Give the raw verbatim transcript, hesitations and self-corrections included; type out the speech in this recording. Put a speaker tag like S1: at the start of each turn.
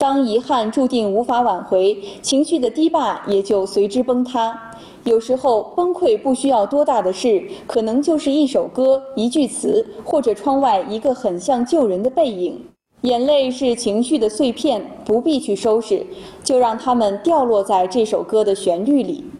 S1: 当遗憾注定无法挽回，情绪的堤坝也就随之崩塌。有时候崩溃不需要多大的事，可能就是一首歌、一句词，或者窗外一个很像救人的背影。眼泪是情绪的碎片，不必去收拾，就让它们掉落在这首歌的旋律里。